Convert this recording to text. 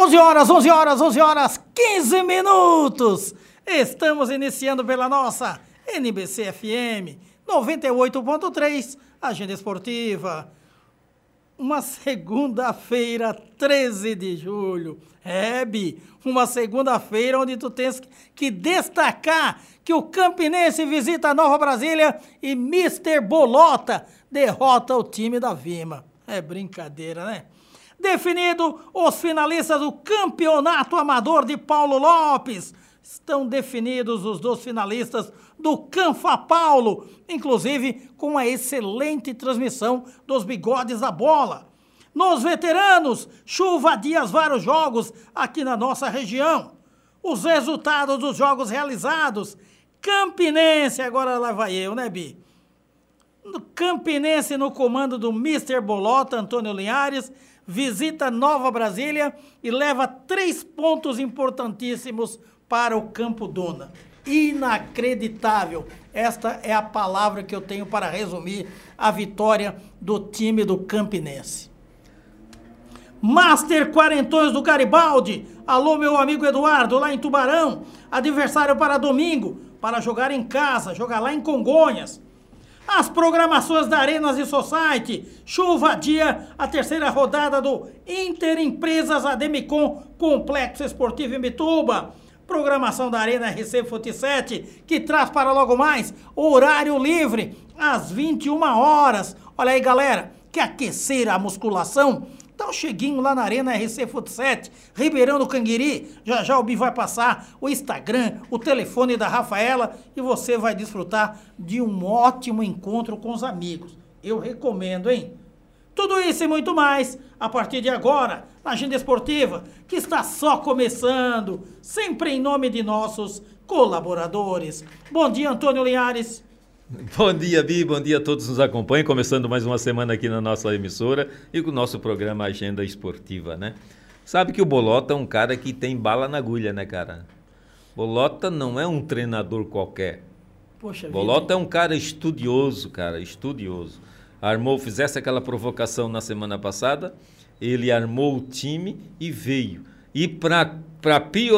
11 horas, 15 minutos. Estamos iniciando pela nossa NBC FM 98.3, Agenda Esportiva. Uma segunda-feira, 13 de julho. Bi, uma segunda-feira onde tu tens que destacar que o Campinense visita a Nova Brasília e Mr. Bolota derrota o time da Vima. É brincadeira, né? Definido os finalistas do Campeonato Amador de Paulo Lopes. Estão definidos os 2 finalistas do Canfa Paulo, inclusive com a excelente transmissão dos Bigodes da Bola. Nos veteranos, chuva adia vários jogos aqui na nossa região. Os resultados dos jogos realizados. Campinense, agora lá vai eu, né, Bi? Campinense no comando do Mr. Bolota, Antônio Linhares, visita Nova Brasília e leva 3 pontos importantíssimos para o Campo Duna. Inacreditável. Esta é a palavra que eu tenho para resumir a vitória do time do Campinense. Master Quarentões do Garibaldi. Alô, meu amigo Eduardo, lá em Tubarão. Adversário para domingo, para jogar em casa, jogar lá em Congonhas. As programações da Arenas e Society, chuva dia, a 3ª rodada do Inter Empresas Ademicon Complexo Esportivo em Bituba. Programação da Arena RC Fute 7, que traz para logo mais horário livre, às 21 horas. Olha aí, galera, quer aquecer a musculação? Dá um cheguinho lá na Arena RC Fute 7, Ribeirão do Canguiri. Já já o Bi vai passar o Instagram, o telefone da Rafaela e você vai desfrutar de um ótimo encontro com os amigos. Eu recomendo, hein? Tudo isso e muito mais a partir de agora, na Agenda Esportiva, que está só começando, sempre em nome de nossos colaboradores. Bom dia, Antônio Linhares. Bom dia, Bi, bom dia a todos que nos acompanham, começando mais uma semana aqui na nossa emissora e com o nosso programa Agenda Esportiva, né? Sabe que o Bolota é um cara que tem bala na agulha, né, cara? Bolota não é um treinador qualquer. Poxa Bolota é um cara estudioso, Fizesse aquela provocação na semana passada, ele armou o time e veio. E para piorar